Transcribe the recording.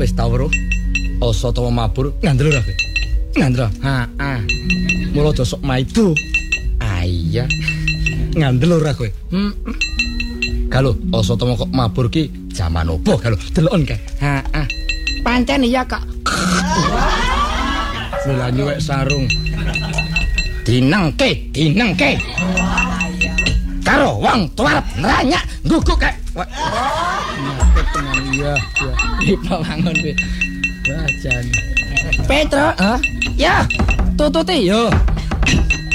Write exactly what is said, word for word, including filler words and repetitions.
Wis ta weruh. Asa tawa mabur ngandel ora kowe? Ngandel. Heeh. Mula aja sok maido. Ah iya. Ngandel ora kowe? Heeh. Galo, asa tawa kok mabur ki jaman opo galo? Delokon kae. Heeh. Pancen iya, Kak. Lha nyuwek sarung. Dinengke, dinengke. Karo wong tuarep nranyak ngguguk kae. Ngapet tenan iya, iya. Iki wangun kowe. Wajan. Petro, hah? Ya, tututi yo.